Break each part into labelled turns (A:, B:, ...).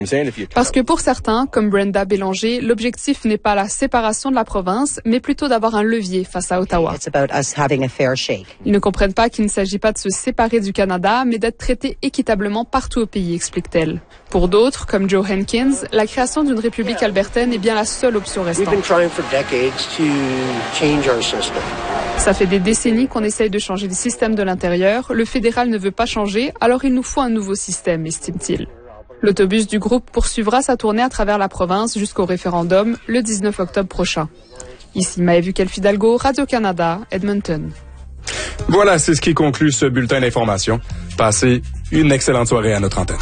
A: Parce que pour certains, comme Brenda Bélanger, l'objectif n'est pas la séparation de la province, mais plutôt d'avoir un levier face à Ottawa. Ils ne comprennent pas qu'il ne s'agit pas de se séparer du Canada, mais d'être traités équitablement partout au pays, explique-t-elle. Pour d'autres, comme Joe Hankins, la création d'une république albertaine est bien la seule option restante. Ça fait des décennies qu'on essaye de changer le système de l'intérieur. Le fédéral ne veut pas changer, alors il nous faut un nouveau système, estime-t-il. L'autobus du groupe poursuivra sa tournée à travers la province jusqu'au référendum le 19 octobre prochain. Ici Maëve Fidalgo, Radio-Canada, Edmonton.
B: Voilà, c'est ce qui conclut ce bulletin d'information. Passez une excellente soirée à notre antenne.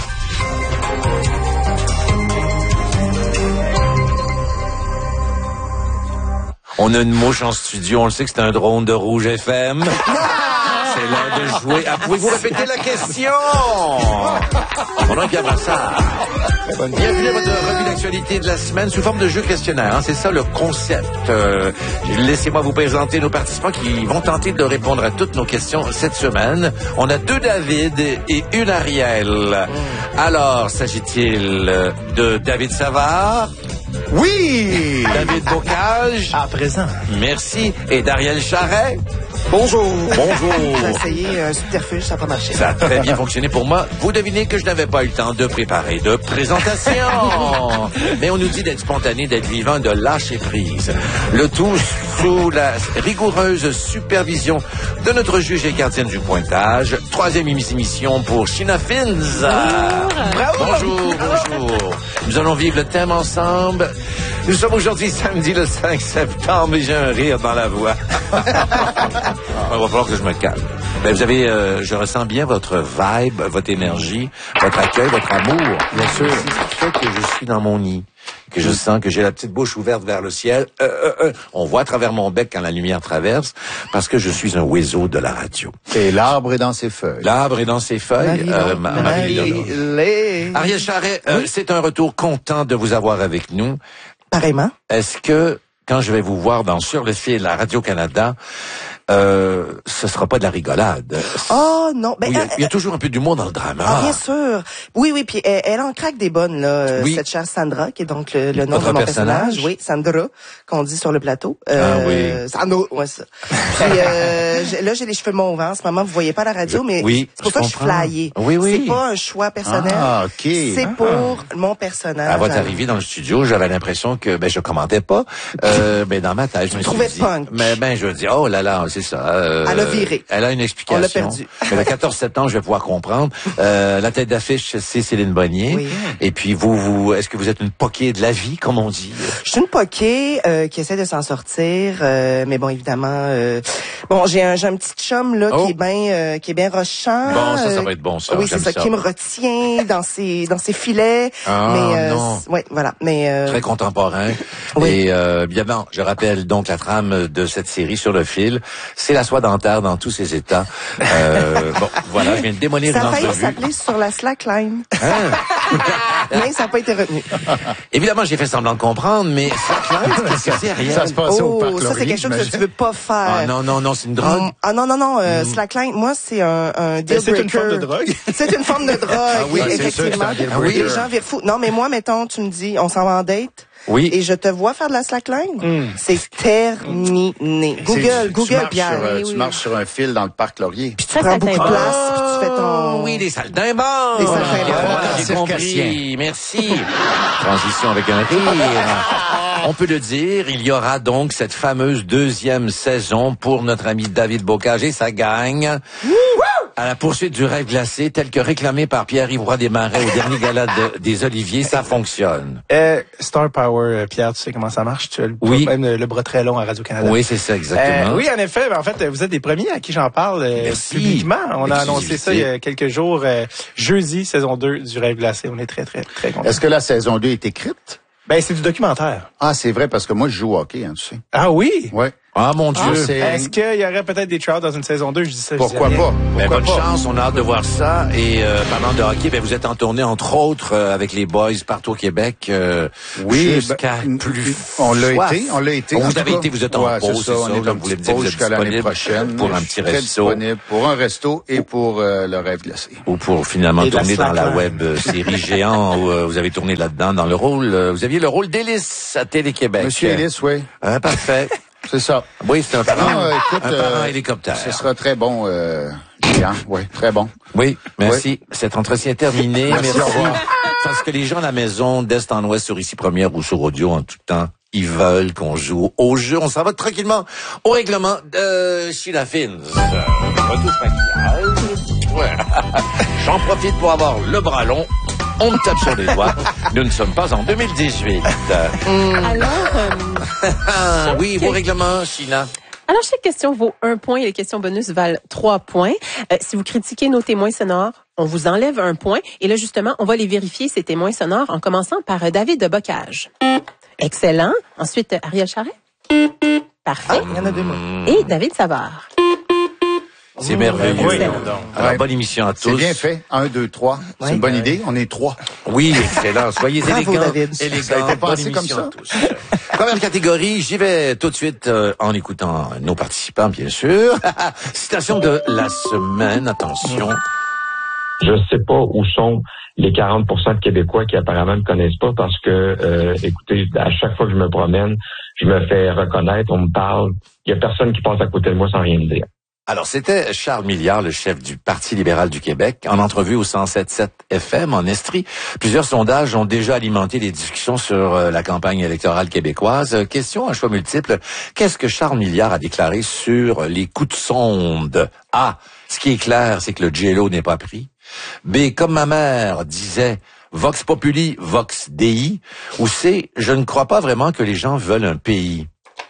C: On a une mouche en studio, on le sait que c'est un drone de Rouge FM. C'est l'heure de jouer. Ah, pouvez-vous répéter la question? On a bien ça. Bienvenue à votre revue d'actualité de la semaine sous forme de jeu questionnaire. Hein. C'est ça le concept. Laissez-moi vous présenter nos participants qui vont tenter de répondre à toutes nos questions cette semaine. On a 2 David et une Ariel. Alors, s'agit-il de David Savard?
D: Oui!
C: David Bocage?
D: À présent.
C: Merci. Et d'Ariel Charret?
D: Bonjour.
C: Bonjour.
D: J'ai essayé un subterfuge, ça n'a pas marché.
C: Ça a très bien fonctionné pour moi. Vous devinez que je n'avais pas eu le temps de préparer de présentation. Mais on nous dit d'être spontané, d'être vivant, de lâcher prise. Le tout sous la rigoureuse supervision de notre juge et gardienne du pointage. 3e émission pour Sheena Fins. Bonjour, bonjour. Nous allons vivre le thème ensemble. Nous sommes aujourd'hui samedi le 5 septembre et j'ai un rire dans la voix. Il va falloir que je me calme. Ben, vous avez, je ressens bien votre vibe, votre énergie, votre accueil, votre amour. Bien sûr. C'est ce qui fait que je suis dans mon nid. Que je sens que j'ai la petite bouche ouverte vers le ciel. On voit à travers mon bec quand la lumière traverse, parce que je suis un oiseau de la radio.
E: Et l'arbre est dans ses feuilles.
C: L'arbre est dans ses feuilles. Ariel Charret, c'est un retour content de vous avoir avec nous.
D: Pareillement.
C: Est-ce que, quand je vais vous voir dans Sur le fil à Radio-Canada, ce sera pas de la rigolade?
D: Oh non, ben
C: il y a toujours un peu d'humour dans le drama.
D: Ah, bien sûr. Oui, puis elle en craque des bonnes là,
C: oui.
D: cette chère Sandra qui est donc le nom de mon personnage. Oui, Sandra qu'on dit sur le plateau. Sandra, ouais ça. Puis là j'ai les cheveux mauves en ce moment, vous voyez pas la radio mais c'est pour ça que je suis flyée.
C: Oui.
D: C'est pas un choix personnel.
E: Ah, OK.
D: C'est pour mon personnage.
C: À votre arrivée dans le studio, j'avais l'impression que je commentais pas dans ma tête, je me suis dit
D: punk.
C: Mais je me dis oh là, c'est ça.
D: Elle a viré.
C: Elle a une explication.
D: On l'a perdu.
C: Mais le 14 septembre, je vais pouvoir comprendre. La tête d'affiche, c'est Céline Bonnier.
D: Oui.
C: Et puis vous, est-ce que vous êtes une poquée de la vie, comme on dit?
D: Je suis une poquée qui essaie de s'en sortir, mais bon, évidemment, j'ai un petit chum là qui est bien rochant.
C: Bon, ça va être bon ça.
D: Oui, c'est ça, qui me retient dans ses filets.
C: Non.
D: Ouais, voilà. Mais
C: très contemporain.
D: Oui.
C: Et bien bon, je rappelle donc la trame de cette série Sur le fil. C'est la soie dentaire dans tous ses états. Voilà, je viens de démolir une entrevue.
D: Ça a failli s'appeler Sur la slackline. Mais ça n'a pas été retenu.
C: Évidemment, j'ai fait semblant de comprendre, mais slackline, qu'est-ce que c'est, Ariel?
E: Ça se passe au parc
D: ça, c'est
E: Laurier,
D: quelque chose que tu veux pas faire.
C: Ah non, c'est une drogue.
D: Non, slackline, moi, c'est un deal breaker.
E: C'est une forme de drogue?
D: C'est une forme de drogue,
E: oui,
D: effectivement. Les gens virent fous. Non, mais moi, mettons, tu me dis, on s'en va en date.
C: Oui.
D: Et je te vois faire de la slackline. C'est terminé. Google, Pierre.
E: Tu marches sur un fil dans le parc Laurier.
D: Puis tu prends beaucoup de place, puis tu fais ton...
C: Oui, des saltimbanques.
D: Des saltimbanques.
C: J'ai compris. Merci. Transition avec un rire. On peut le dire, il y aura donc cette fameuse 2e saison pour notre ami David Bocage et sa gang. À la poursuite du rêve glacé, tel que réclamé par Pierre-Yves Roy Desmarais au dernier gala des Oliviers, ça fonctionne.
F: Star Power, Pierre, tu sais comment ça marche? Tu as même le bras très long à Radio-Canada.
C: Oui, c'est ça, exactement.
F: Oui, en effet, en fait, vous êtes des premiers à qui j'en parle publiquement. On a annoncé ça il y a quelques jours, jeudi, saison 2 du rêve glacé. On est très, très, très contents.
E: Est-ce que la saison 2 est écrite?
F: C'est du documentaire.
E: Ah, c'est vrai, parce que moi, je joue au hockey, tu sais.
F: Ah oui?
E: Ouais.
C: Ah, mon Dieu.
F: Est-ce qu'il y aurait peut-être des tryouts dans une saison 2? Je dis ça.
E: Pourquoi pas?
C: Bonne chance, on a hâte de voir ça. Et parlant de hockey, vous êtes en tournée, entre autres, avec les boys partout au Québec.
E: Oui,
C: jusqu'à plus
E: on l'a été.
C: Vous avez été, vous êtes en pause, c'est ça.
E: On est en pause jusqu'à l'année prochaine.
C: Pour un petit resto.
E: Disponible pour un resto et pour le rêve glacé.
C: Ou pour finalement tourner dans la web série Géant où vous avez tourné là-dedans dans le rôle. Vous aviez le rôle d'Hélice à Télé-Québec.
E: Monsieur Hélice, oui.
C: Parfait.
E: C'est ça.
C: Oui, c'est un parent.
E: Écoute,
C: un parent hélicoptère.
E: Ce sera très bon, Géant. Oui, très bon.
C: Oui, merci. Oui. Cet entretien est terminé.
E: Merci. Au revoir.
C: Parce que les gens à la maison, d'Est en Ouest, sur Ici Première ou sur Audio en tout temps, ils veulent qu'on joue au jeu. On s'en va tranquillement au règlement de Sheila Fins. Retouche maquillage. Ouais. J'en profite pour avoir le bras long. On me tape sur les doigts. Nous ne sommes pas en 2018.
G: Alors,
C: oui, vos règlements, Sheila.
G: Alors, chaque question vaut 1 point et les questions bonus valent 3 points. Si vous critiquez nos témoins sonores, on vous enlève 1 point. Et là, justement, on va les vérifier, ces témoins sonores, en commençant par David de Bocage. Excellent. Ensuite, Ariel Charret. Parfait.
D: Il y en a 2 mots.
G: Et David Savard.
C: C'est merveilleux.
F: Oui,
C: alors, bonne émission à tous.
E: C'est bien fait. 1, 2, 3. C'est une bonne idée. On est 3.
C: Oui, excellent. Soyez
D: Bravo,
C: élégants.
D: David.
E: Ça a été pensé comme ça.
C: À tous. Première catégorie, j'y vais tout de suite en écoutant nos participants, bien sûr. Citation de la semaine, attention.
H: Je sais pas où sont les 40% de Québécois qui apparemment ne connaissent pas parce que, écoutez, à chaque fois que je me promène, je me fais reconnaître, on me parle. Il y a personne qui passe à côté de moi sans rien me dire.
C: Alors, c'était Charles Milliard, le chef du Parti libéral du Québec, en entrevue au 107.7 FM en Estrie. Plusieurs sondages ont déjà alimenté les discussions sur la campagne électorale québécoise. Question à choix multiples. Qu'est-ce que Charles Milliard a déclaré sur les coups de sonde? A. Ce qui est clair, c'est que le J-Lo n'est pas pris. B. Comme ma mère disait, Vox Populi, Vox Dei. Ou C. Je ne crois pas vraiment que les gens veulent un pays.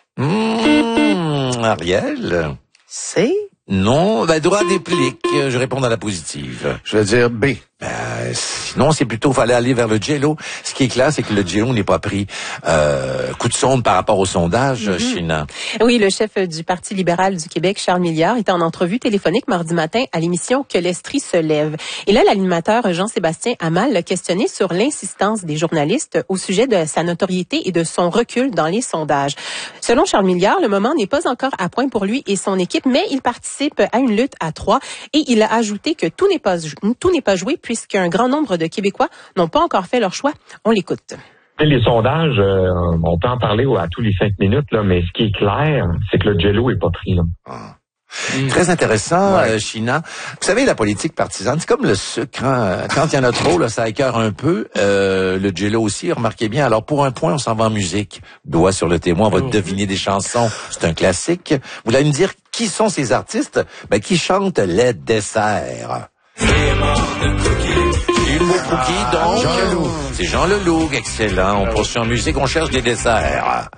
C: Ariel?
D: C?
C: Non, droit déplique. Je réponds à la positive.
E: Je vais dire B.
C: Sinon, c'est plutôt, fallait aller vers le J-Lo. Ce qui est clair, c'est que le J-Lo n'est pas pris coup de sonde par rapport au sondage, China.
G: Oui, le chef du Parti libéral du Québec, Charles Milliard, était en entrevue téléphonique mardi matin à l'émission Que l'Estrie se lève. Et là, l'animateur Jean-Sébastien Hamel l'a questionné sur l'insistance des journalistes au sujet de sa notoriété et de son recul dans les sondages. Selon Charles Milliard, le moment n'est pas encore à point pour lui et son équipe, mais il participe à une lutte à 3 et il a ajouté que tout n'est pas joué puisqu'un grand nombre de Québécois n'ont pas encore fait leur choix. On l'écoute.
H: Les sondages, on peut en parler à tous les 5 minutes, là, mais ce qui est clair, c'est que le J-Lo est pas pris. Là.
C: Très intéressant, China. Vous savez, la politique partisane, c'est comme le sucre. Hein? Quand il y en a trop, là, ça écœure un peu. Le J-Lo aussi, remarquez bien. Alors, pour 1 point, on s'en va en musique. Doigt sur le témoin, on va deviner des chansons. C'est un classique. Vous allez me dire qui sont ces artistes qui chantent les desserts. Le mot cookie, donc.
E: Jean Leloup.
C: C'est Jean Leloup, excellent. On poursuit en musique, on cherche des desserts.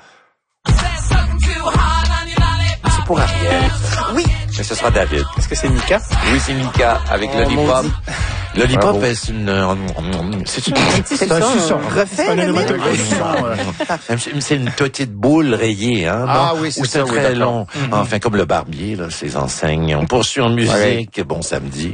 C: C'est pour Ariel.
D: Oui.
C: Mais ce sera David.
F: Est-ce que c'est Mika?
C: Oui, c'est Mika avec Lollipop. Lollipop, c'est une
D: suçon. Refait le
C: c'est une petite boule rayée, hein?
E: Ah oui, c'est ça.
C: C'est très long. Enfin, comme le barbier, là, ses enseignes. On poursuit en musique. Bon samedi.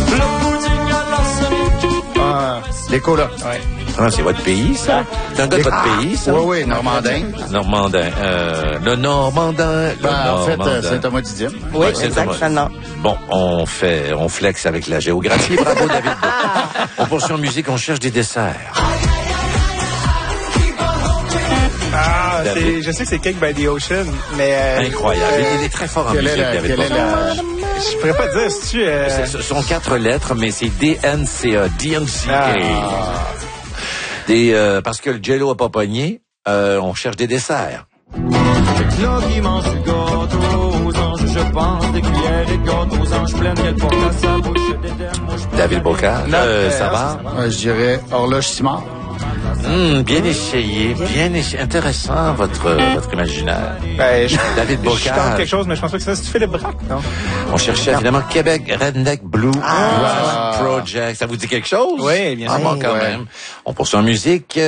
E: L'écho, là.
F: Ouais.
C: Ah, c'est votre pays, ça? C'est un gars de votre pays, ça?
E: Oui, Normandin.
C: Normandin. Le Normandin.
E: En fait, Saint-Thomas-Didyme.
D: Oui, exactement.
C: Bon, on flex avec la géographie. Bravo, David. On poursuit en musique, on cherche des desserts.
F: Je sais que c'est Cake by the Ocean, mais...
C: Incroyable. Il est très fort en musique, David.
F: Je pourrais pas dire si tu...
C: Ce sont 4 lettres, mais c'est DNCA. Parce que le J-Lo a pas pogné, on cherche des desserts. David Bocage, ça va?
E: Je dirais Horloge Simard.
C: Bien essayé, intéressant votre imaginaire. David Bocage.
F: Je tente quelque chose, mais je pense pas que c'est Philippe Braque, non?
C: On cherchait évidemment Québec Redneck Blue Project. Ça vous dit quelque chose?
F: Oui, bien sûr.
C: Bon, quand même. On poursuit en musique.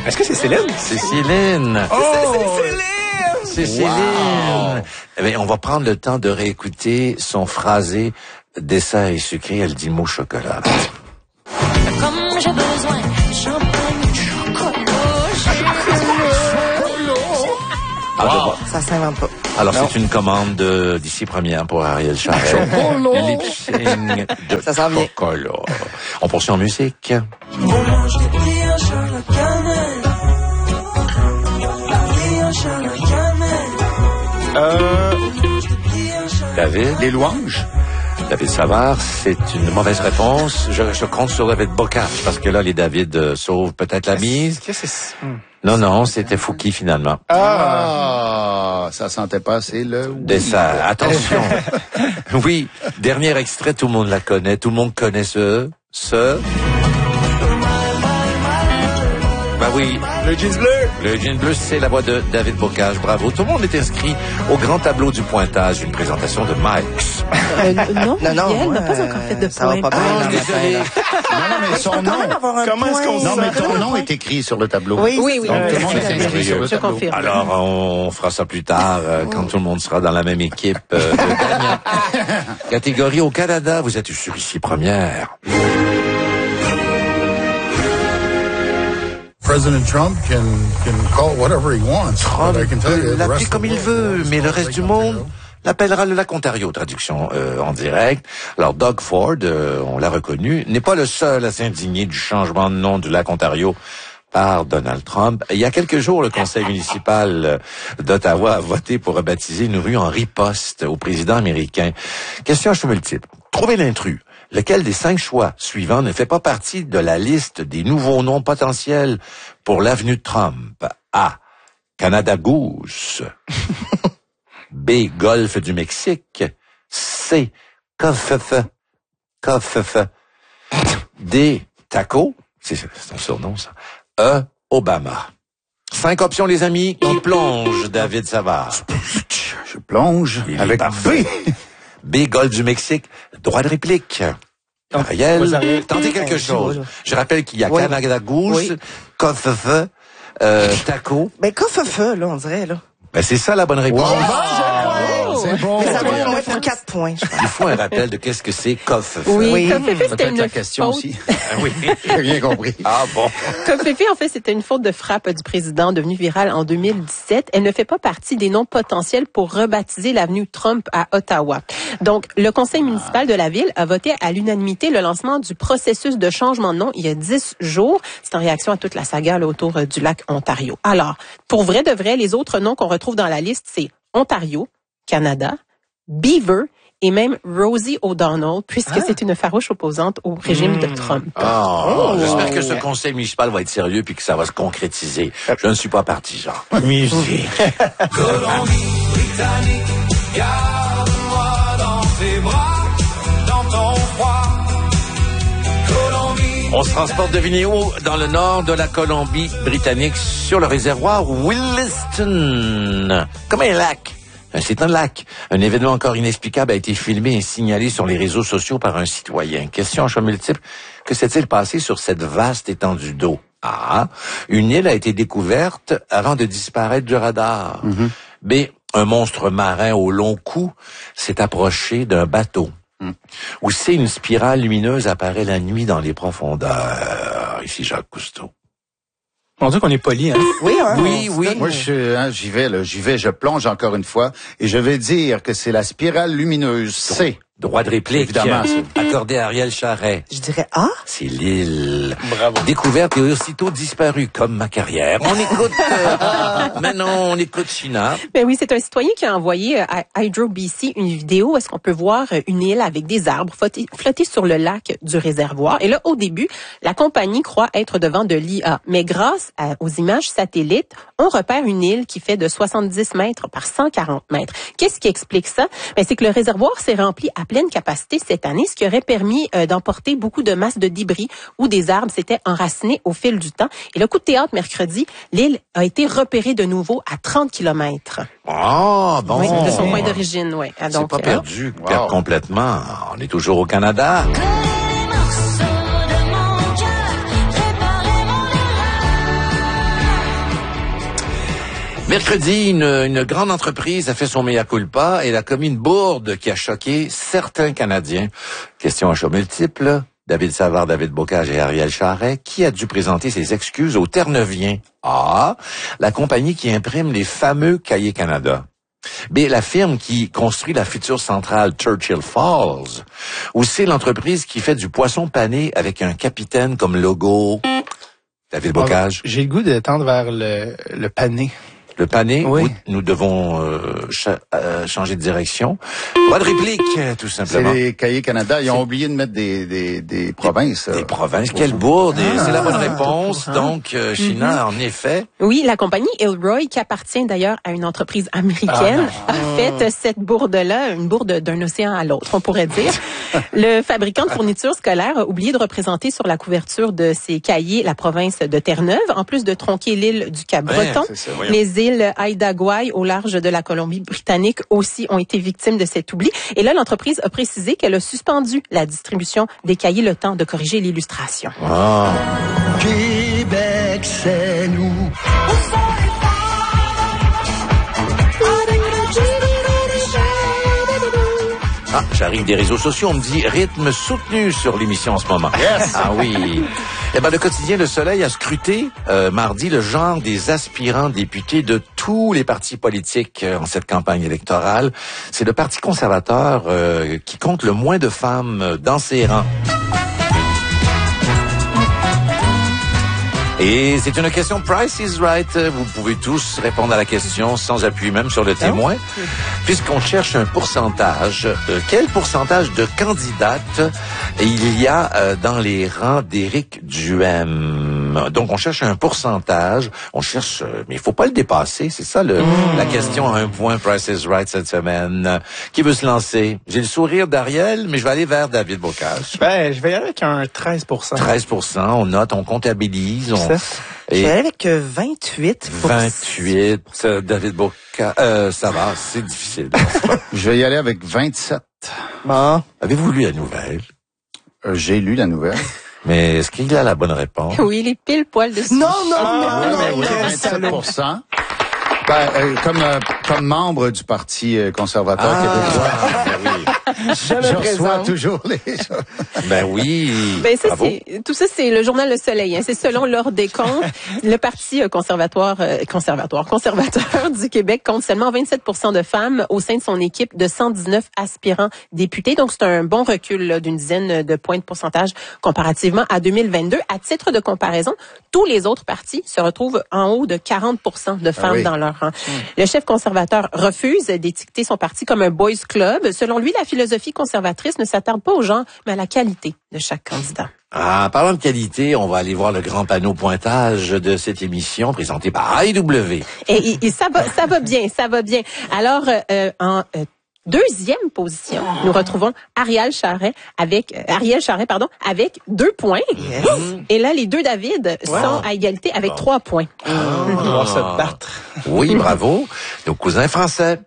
F: Est-ce que c'est Céline?
C: C'est Céline.
F: Oh!
C: C'est Céline. Wow. Eh bien, on va prendre le temps de réécouter son phrasé dessert et sucré. Elle dit mot chocolat.
I: Comme j'ai besoin de champagne, chocolat.
C: Wow.
D: Ça s'invente pas.
C: Alors, c'est une commande d'ici première pour Ariel Charret. Lip-sync de chocolat. On poursuit en musique. David?
E: Les louanges?
C: David Savard, c'est une mauvaise réponse. Je compte sur David Bocage, parce que là, les David sauvent peut-être la mise. Non, c'était Fouki, finalement.
E: Ça sentait pas assez le...
C: Dessert. Attention. Oui, dernier extrait, tout le monde la connaît. Tout le monde connaît ce... Ben oui.
F: Le jeans bleu.
C: Le jeans bleu, c'est la voix de David Bocage. Bravo. Tout le monde est inscrit au grand tableau du pointage, une présentation de Mike's.
G: Non, elle n'a pas encore fait de
D: ça va pas bien.
C: Désolé.
E: Non, mais son nom.
F: Comment est-ce qu'on
E: Non, mais ton nom est écrit sur le tableau.
G: Oui.
E: Donc, tout le monde est inscrit sur le tableau.
G: Confirme.
C: Alors, on fera ça plus tard, quand tout le monde sera dans la même équipe de gagnants. Catégorie au Canada, vous êtes sur Ici Première.
J: President Trump can call whatever he wants.
C: Trump peut l'appeler comme il veut, mais le reste du monde l'appellera le lac Ontario, traduction en direct. Alors, Doug Ford, on l'a reconnu, n'est pas le seul à s'indigner du changement de nom du lac Ontario par Donald Trump. Il y a quelques jours, le conseil municipal d'Ottawa a voté pour rebaptiser une rue en riposte au président américain. Question à choix multiple. Trouvez l'intrus. Lequel des 5 choix suivants ne fait pas partie de la liste des nouveaux noms potentiels pour l'avenue de Trump? A. Canada Goose. B. Golfe du Mexique. C. Covfefe. D. Taco. C'est son surnom, ça. E. Obama. 5 options, les amis. On plonge, David Savard.
E: Je plonge avec B.
C: B. Golfe du Mexique. Droit de réplique. Ariel, tentez quelque chose. Je rappelle qu'il y a Canada Goose, Covfefe, Taco.
D: Ben, Covfefe, là, on dirait, là.
C: Ben, c'est ça la bonne réponse.
D: Wow.
E: C'est bon.
D: Mais ça va au moins pour 4 points, je pense.
C: Il faut un rappel de qu'est-ce que c'est Covfefe.
G: Oui, Covfefe, c'était une
E: la question
G: faute.
E: aussi.
C: Oui.
E: J'ai rien compris.
C: Ah bon.
G: Covfefe, en fait, c'était une faute de frappe du président devenue virale en 2017. Elle ne fait pas partie des noms potentiels pour rebaptiser l'avenue Trump à Ottawa. Donc, le conseil municipal de la ville a voté à l'unanimité le lancement du processus de changement de nom il y a 10 jours. C'est en réaction à toute la saga là, autour du lac Ontario. Alors, pour vrai de vrai, les autres noms qu'on retrouve dans la liste, c'est Ontario, Canada, Beaver et même Rosie O'Donnell, puisque c'est une farouche opposante au régime de Trump.
C: J'espère que ce conseil municipal va être sérieux puis que ça va se concrétiser. Je ne suis pas partisan.
F: Musique.
I: Colombie-Britannique, garde-moi dans tes bras, dans ton froid.
C: On se transporte, devinez où, dans le nord de la Colombie-Britannique, sur le réservoir Williston. Comme un lac. C'est un lac. Un événement encore inexplicable a été filmé et signalé sur les réseaux sociaux par un citoyen. Question en choix multiple. Que s'est-il passé sur cette vaste étendue d'eau? A. Une île a été découverte avant de disparaître du radar. B. Un monstre marin au long cou s'est approché d'un bateau. Ou C. Une spirale lumineuse apparaît la nuit dans les profondeurs. Ici Jacques Cousteau.
F: On dit qu'on est poli, hein?
D: Oui, hein?
C: Oui.
E: Moi, j'y vais, je plonge encore une fois, et je vais dire que c'est la spirale lumineuse C.
C: Droit de réplique.
E: Évidemment.
C: Accordé à Ariel Charret.
D: Je dirais A.
C: C'est l'île.
F: Bravo.
C: Découverte et aussitôt disparue, comme ma carrière. On écoute, maintenant, on écoute China.
G: Ben oui, c'est un citoyen qui a envoyé à Hydro BC une vidéo où est-ce qu'on peut voir une île avec des arbres flotter sur le lac du réservoir. Et là, au début, la compagnie croit être devant de l'IA. Mais grâce aux images satellites, on repère une île qui fait de 70 mètres par 140 mètres. Qu'est-ce qui explique ça? Ben, c'est que le réservoir s'est rempli à pleine capacité cette année, ce qui aurait permis d'emporter beaucoup de masses de débris où des arbres s'étaient enracinés au fil du temps. Et le coup de théâtre mercredi, l'île a été repérée de nouveau à 30 km.
C: Ah, bon.
G: Oui, de son point d'origine, oui.
C: C'est pas perdu complètement. On est toujours au Canada. Mercredi, une grande entreprise a fait son mea culpa et elle a commis une bourde qui a choqué certains Canadiens. Question à choix multiples. David Savard, David Bocage et Ariel Charret, qui a dû présenter ses excuses au Terre-Neuvien? A. La compagnie qui imprime les fameux cahiers Canada. B. La firme qui construit la future centrale Churchill Falls. Ou C. L'entreprise qui fait du poisson pané avec un capitaine comme logo. David Bocage.
F: J'ai le goût de tendre vers le pané.
C: Le pané,
F: oui.
C: Nous devons changer de direction. Pas de réplique, tout simplement.
E: C'est les Cahiers Canada. Ils ont oublié de mettre des provinces.
C: Des provinces. Quelle bourde. C'est la bonne réponse. Donc, China, en effet.
G: Oui, la compagnie Ilroy, qui appartient d'ailleurs à une entreprise américaine, a fait cette bourde-là, une bourde d'un océan à l'autre, on pourrait dire. Le fabricant de fournitures scolaires a oublié de représenter sur la couverture de ses cahiers la province de Terre-Neuve, en plus de tronquer l'île du Cap-Breton. Les îles Haida Gwaii au large de la Colombie-Britannique aussi ont été victimes de cet oubli. Et là, l'entreprise a précisé qu'elle a suspendu la distribution des cahiers le temps de corriger l'illustration.
C: Ah.
I: Québec, c'est nous.
C: Ah, j'arrive des réseaux sociaux, on me dit rythme soutenu sur l'émission en ce moment.
E: Yes!
C: Ah oui. Eh ben, le quotidien Le Soleil a scruté mardi le genre des aspirants députés de tous les partis politiques en cette campagne électorale. C'est le Parti conservateur qui compte le moins de femmes dans ses rangs. Et c'est une question Price is Right. Vous pouvez tous répondre à la question sans appui même sur le témoin. Puisqu'on cherche un pourcentage, quel pourcentage de candidates il y a dans les rangs d'Éric Duhem? Donc, on cherche un pourcentage. On cherche, mais il faut pas le dépasser. C'est ça la question à un point Price is Right cette semaine. Qui veut se lancer? J'ai le sourire d'Ariel, mais je vais aller vers David Bocage.
F: Ben, je vais y aller avec un 13%.
C: 13%, on note, on comptabilise.
D: Je vais aller avec 28%.
C: 28, David Bocage, ça va, c'est difficile.
E: Je vais y aller avec 27.
D: Bon.
C: Avez-vous lu la nouvelle?
E: J'ai lu la nouvelle.
C: Mais est-ce qu'il a la bonne réponse?
G: Oui, les pile poil de
D: Non.
E: Oui, 27%. Comme membre du Parti conservateur québécois. Je reçois toujours les gens.
C: Ben oui.
G: Ben ça, tout ça, c'est le journal Le Soleil. Hein. C'est selon leur décompte. Le Parti conservateur du Québec compte seulement 27% de femmes au sein de son équipe de 119 aspirants députés. Donc, c'est un bon recul là, d'une dizaine de points de pourcentage comparativement à 2022. À titre de comparaison, tous les autres partis se retrouvent en haut de 40% de femmes dans leur rang. Le chef conservateur refuse d'étiqueter son parti comme un boys club. Selon lui, la philosophie conservatrice ne s'attarde pas aux gens, mais à la qualité de chaque candidat.
C: Ah, parlant de qualité, on va aller voir le grand panneau pointage de cette émission présentée par AEW.
G: Et ça va bien. Alors, en deuxième position, nous retrouvons Ariel Charret avec 2 points. Yes. Et là, les deux David sont à égalité avec 3 points.
F: On va se battre.
C: Oui, bravo. Nos cousins français.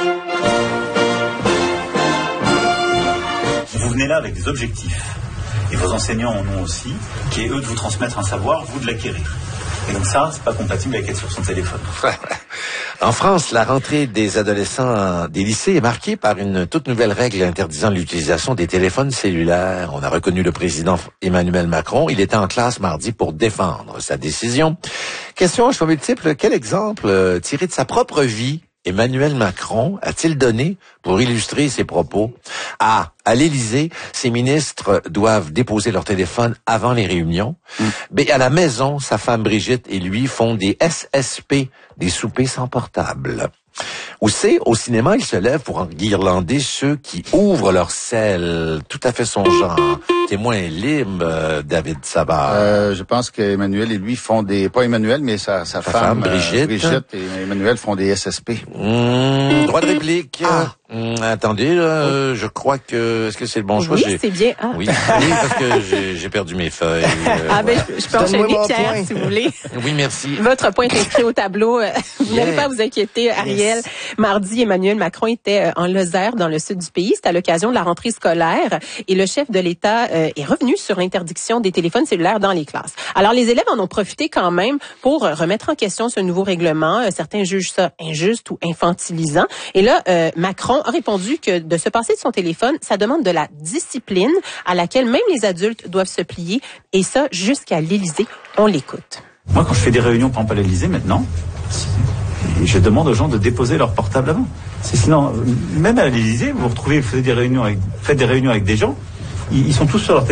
K: Vous venez là avec des objectifs. Et vos enseignants en ont aussi, qui est eux de vous transmettre un savoir, vous de l'acquérir. Et donc ça, c'est pas compatible avec être sur son téléphone.
C: En France, la rentrée des adolescents des lycées est marquée par une toute nouvelle règle interdisant l'utilisation des téléphones cellulaires. On a reconnu le président Emmanuel Macron. Il était en classe mardi pour défendre sa décision. Question à choix multiple. Quel exemple tiré de sa propre vie Emmanuel Macron a-t-il donné pour illustrer ses propos? A. À l'Élysée, ses ministres doivent déposer leur téléphone avant les réunions. B. À la maison, sa femme Brigitte et lui font des SSP, des soupers sans portable. Ou C. Au cinéma, il se lève pour enguirlander ceux qui ouvrent leur selle. Tout à fait son genre. Témoin libre, David Savard.
E: Je pense qu'Emmanuel et lui font des... Pas Emmanuel, mais sa femme
C: Brigitte.
E: Brigitte et Emmanuel font des SSP.
C: Droit de réplique. Attendez, là, je crois que... Est-ce que c'est le bon choix?
G: Oui, c'est bien.
C: Oui, parce que j'ai perdu mes feuilles.
G: Je peux enchaîner, Pierre, si vous voulez.
C: Oui, merci.
G: Votre point est inscrit au tableau. Vous n'allez pas vous inquiéter, Ariel. Mardi, Emmanuel Macron était en Lozère, dans le sud du pays. C'était à l'occasion de la rentrée scolaire. Et le chef de l'État est revenu sur l'interdiction des téléphones cellulaires dans les classes. Alors, les élèves en ont profité quand même pour remettre en question ce nouveau règlement. Certains jugent ça injuste ou infantilisant. Et là, Macron a répondu que de se passer de son téléphone, ça demande de la discipline à laquelle même les adultes doivent se plier. Et ça, jusqu'à l'Élysée. On l'écoute.
K: Moi, quand je fais des réunions, par exemple à l'Élysée maintenant, je demande aux gens de déposer leur portable avant. Sinon, même à l'Élysée, vous faites des réunions avec des gens, ils sont tous sur leur téléphone.